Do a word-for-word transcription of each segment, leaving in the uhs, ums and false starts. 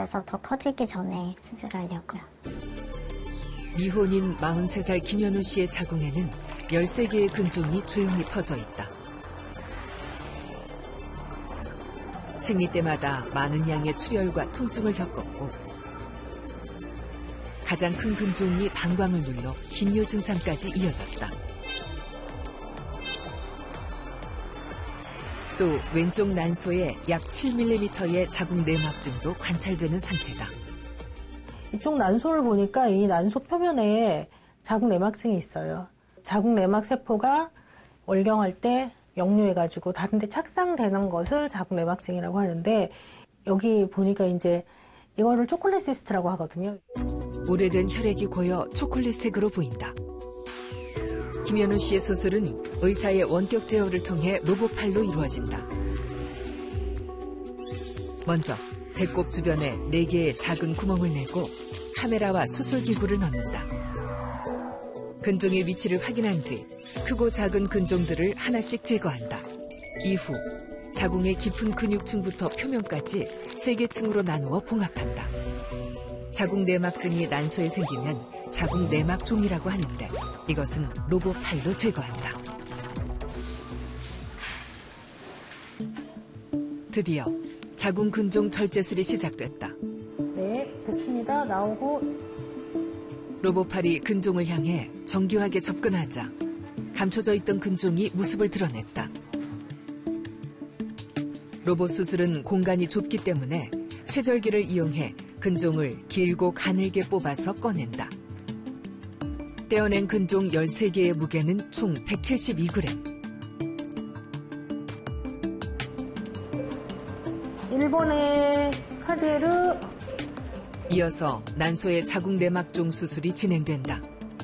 있어서 더 커지기 전에 수술하려고요. 미혼인 마흔세 살 김현우 씨의 자궁에는 열세 개의 근종이 조용히 퍼져 있다. 생리 때마다 많은 양의 출혈과 통증을 겪었고 가장 큰 근종이 방광을 눌러 긴요 증상까지 이어졌다. 또 왼쪽 난소에 약 칠 밀리미터의 자궁 내막증도 관찰되는 상태다. 이쪽 난소를 보니까 이 난소 표면에 자궁 내막증이 있어요. 자궁 내막 세포가 월경할 때 역류해가지고 다른 데 착상되는 것을 자궁 내막증이라고 하는데 여기 보니까 이제 이거를 초콜릿 시스트라고 하거든요. 오래된 혈액이 고여 초콜릿색으로 보인다. 김현우 씨의 수술은 의사의 원격 제어를 통해 로봇팔로 이루어진다. 먼저 배꼽 주변에 네 개의 작은 구멍을 내고 카메라와 수술기구를 넣는다. 근종의 위치를 확인한 뒤 크고 작은 근종들을 하나씩 제거한다. 이후 자궁의 깊은 근육층부터 표면까지 세 개 층으로 나누어 봉합한다. 자궁 내막증이 난소에 생기면 자궁 내막종이라고 하는데 이것은 로봇팔로 제거한다. 드디어 자궁 근종 절제술이 시작됐다. 네, 됐습니다. 나오고. 로봇팔이 근종을 향해 정교하게 접근하자 감춰져 있던 근종이 모습을 드러냈다. 로봇 수술은 공간이 좁기 때문에 쇠절기를 이용해 근종을 길고 가늘게 뽑아서 꺼낸다. 떼어낸 근종 열세 개의 무게는 총 백칠십이 그램. 일 번의 카데르. 이어서 난소의 자궁 내막종 수술이 진행된다.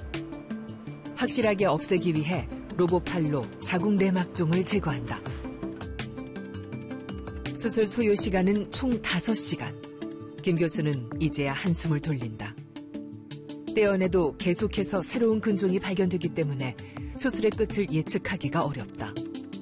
확실하게 없애기 위해 로봇팔로 자궁 내막종을 제거한다. 수술 소요 시간은 총 다섯 시간. 김 교수는 이제야 한숨을 돌린다. 떼어내도 계속해서 새로운 근종이 발견되기 때문에 수술의 끝을 예측하기가 어렵다.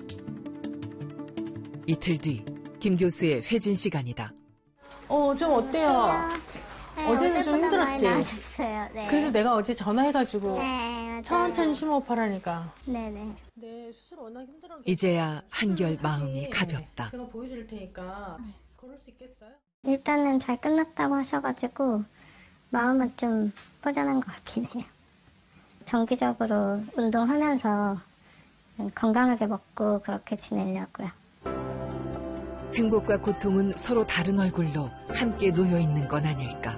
이틀 뒤 김 교수의 회진 시간이다. 어, 좀 어때요? 네, 어제는 좀 힘들었지? 많이 나아졌어요. 네. 그래서 내가 어제 전화해가지고 네, 맞아요. 천천히 심호흡하라니까. 네네. 네, 수술 워낙 힘들어. 이제야 한결 마음이 가볍다. 제가 보여드릴 테니까 걸을 수 있겠어요? 일단은 잘 끝났다고 하셔가지고 마음은 좀 뿌려난 것 같긴 해요. 정기적으로 운동하면서 건강하게 먹고 그렇게 지내려고요. 행복과 고통은 서로 다른 얼굴로 함께 놓여 있는 건 아닐까.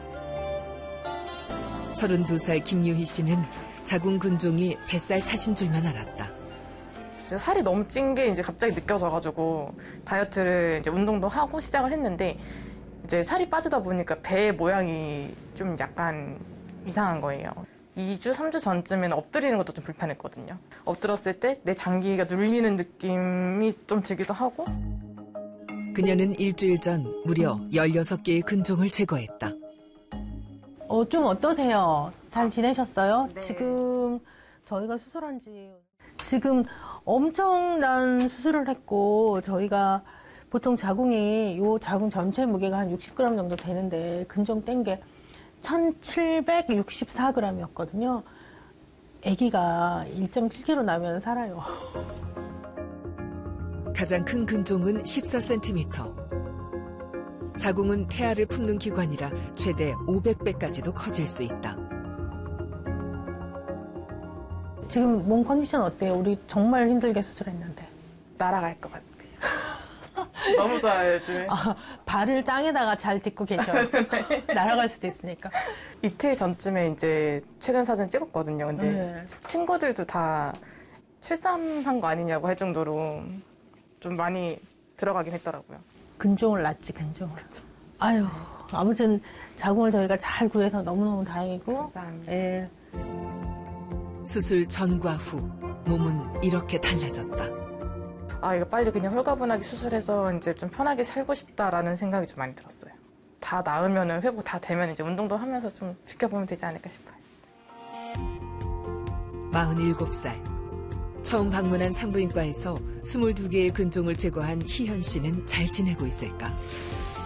서른두 살 김유희 씨는 자궁 근종이 뱃살 탓인 줄만 알았다. 살이 너무 찐 게 이제 갑자기 느껴져가지고 다이어트를 이제 운동도 하고 시작을 했는데 이제 살이 빠지다 보니까 배 모양이 좀 약간 이상한 거예요. 이 주, 삼 주 전쯤에는 엎드리는 것도 좀 불편했거든요. 엎드렸을 때 내 장기가 눌리는 느낌이 좀 들기도 하고. 그녀는 일주일 전 무려 열여섯 개의 근종을 제거했다. 어, 좀 어떠세요? 잘 지내셨어요? 네. 지금 저희가 수술한 지 지금 엄청난 수술을 했고 저희가 보통 자궁이 요 자궁 전체 무게가 한 육십 그램 정도 되는데 근종 뗀 게 천칠백육십사 그램이었거든요. 아기가 일 점 칠 킬로그램 나면 살아요. 가장 큰 근종은 십사 센티미터. 자궁은 태아를 품는 기관이라 최대 오백 배까지도 커질 수 있다. 지금 몸 컨디션 어때요? 우리 정말 힘들게 수술했는데. 날아갈 것 같아요. 너무 좋아요, 요즘에. 아, 발을 땅에다가 잘 딛고 계셔요. 날아갈 수도 있으니까. 이틀 전쯤에 이제 최근 사진 찍었거든요. 근데 네. 친구들도 다 출산한 거 아니냐고 할 정도로 좀 많이 들어가긴 했더라고요. 근종을 낳지, 근종을. 아유, 아무튼 자궁을 저희가 잘 구해서 너무너무 다행이고. 감사합니다. 예. 수술 전과 후 몸은 이렇게 달라졌다. 아, 이거 빨리 그냥 홀가분하게 수술해서 이제 좀 편하게 살고 싶다라는 생각이 좀 많이 들었어요. 다 나으면 회복 다 되면 이제 운동도 하면서 좀 지켜보면 되지 않을까 싶어요. 마흔일곱 살. 처음 방문한 산부인과에서 스물두 개의 근종을 제거한 희현 씨는 잘 지내고 있을까?